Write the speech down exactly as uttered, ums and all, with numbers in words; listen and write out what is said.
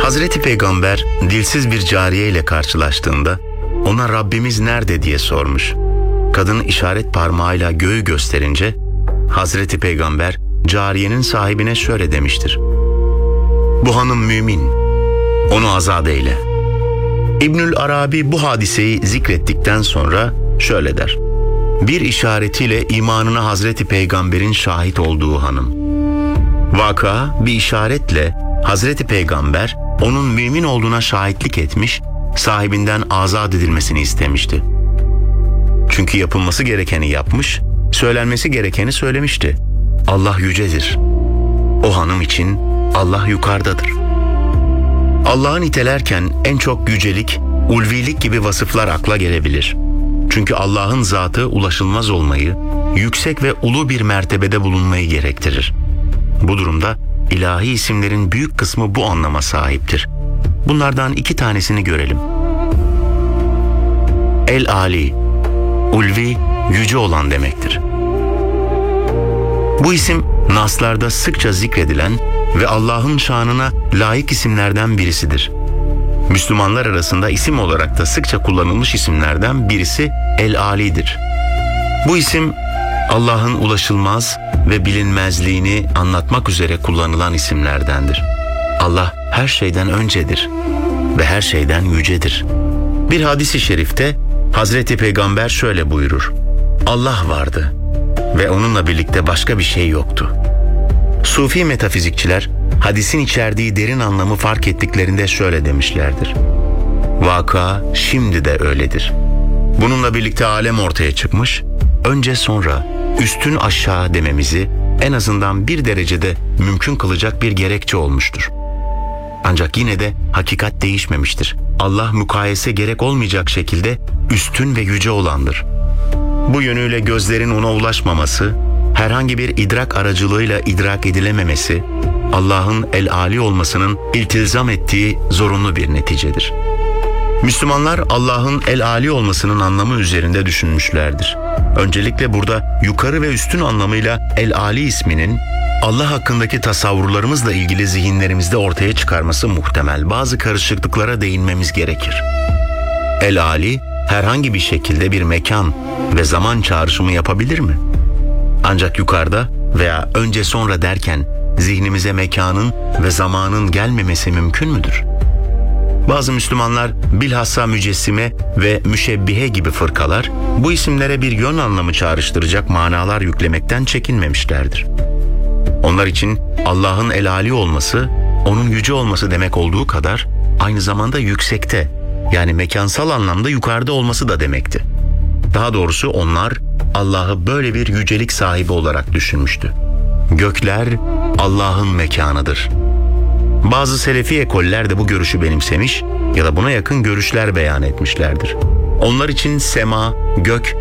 Hazreti Peygamber dilsiz bir cariye ile karşılaştığında ona Rabbimiz nerede diye sormuş. Kadın işaret parmağıyla göğü gösterince Hazreti Peygamber cariyenin sahibine şöyle demiştir: "Bu hanım mümin, onu azat eyle." İbnül Arabi bu hadiseyi zikrettikten sonra şöyle der: "Bir işaretiyle imanına Hazreti Peygamber'in şahit olduğu hanım." Vaka bir işaretle Hazreti Peygamber onun mümin olduğuna şahitlik etmiş, sahibinden azat edilmesini istemişti. Çünkü yapılması gerekeni yapmış, söylenmesi gerekeni söylemişti. Allah yücedir. O hanım için Allah yukarıdadır. Allah'ı nitelerken en çok yücelik, ulvilik gibi vasıflar akla gelebilir. Çünkü Allah'ın zatı ulaşılmaz olmayı, yüksek ve ulu bir mertebede bulunmayı gerektirir. Bu durumda ilahi isimlerin büyük kısmı bu anlama sahiptir. Bunlardan iki tanesini görelim. El-Ali, ulvi, yüce olan demektir. Bu isim naslarda sıkça zikredilen ve Allah'ın şanına layık isimlerden birisidir. Müslümanlar arasında isim olarak da sıkça kullanılmış isimlerden birisi El-Ali'dir. Bu isim Allah'ın ulaşılmaz ve bilinmezliğini anlatmak üzere kullanılan isimlerdendir. Allah her şeyden öncedir ve her şeyden yücedir. Bir hadis-i şerifte Hazreti Peygamber şöyle buyurur: "Allah vardı ve onunla birlikte başka bir şey yoktu." Sufi metafizikçiler hadisin içerdiği derin anlamı fark ettiklerinde şöyle demişlerdir: "Vaka şimdi de öyledir. Bununla birlikte alem ortaya çıkmış, önce sonra üstün aşağı dememizi en azından bir derecede mümkün kılacak bir gerekçe olmuştur. Ancak yine de hakikat değişmemiştir. Allah mukayese gerek olmayacak şekilde üstün ve yüce olandır. Bu yönüyle gözlerin ona ulaşmaması, herhangi bir idrak aracılığıyla idrak edilememesi, Allah'ın el-Ali olmasının iltizam ettiği zorunlu bir neticedir." Müslümanlar Allah'ın el-Ali olmasının anlamı üzerinde düşünmüşlerdir. Öncelikle burada yukarı ve üstün anlamıyla el-Ali isminin Allah hakkındaki tasavvurlarımızla ilgili zihinlerimizde ortaya çıkarması muhtemel bazı karışıklıklara değinmemiz gerekir. El-Ali herhangi bir şekilde bir mekan ve zaman çağrışımı yapabilir mi? Ancak yukarıda veya önce sonra derken zihnimize mekanın ve zamanın gelmemesi mümkün müdür? Bazı Müslümanlar, bilhassa mücessime ve müşebbihe gibi fırkalar, bu isimlere bir yön anlamı çağrıştıracak manalar yüklemekten çekinmemişlerdir. Onlar için Allah'ın el-Ali olması, onun yüce olması demek olduğu kadar, aynı zamanda yüksekte, yani mekansal anlamda yukarıda olması da demekti. Daha doğrusu onlar, Allah'ı böyle bir yücelik sahibi olarak düşünmüştü. Gökler Allah'ın mekanıdır. Bazı selefi ekoller de bu görüşü benimsemiş ya da buna yakın görüşler beyan etmişlerdir. Onlar için sema, gök